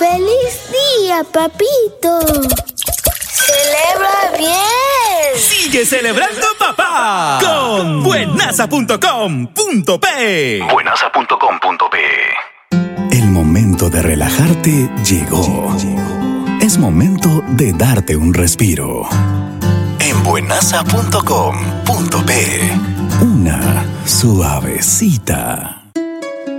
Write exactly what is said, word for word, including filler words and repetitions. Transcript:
¡Feliz día, papito! ¡Celebra bien! ¡Sigue celebrando, papá! Con buenaza punto com punto pe. buenaza punto com punto pe. El momento de relajarte llegó. Es momento de darte un respiro. En buenaza punto com punto pe. Una suavecita.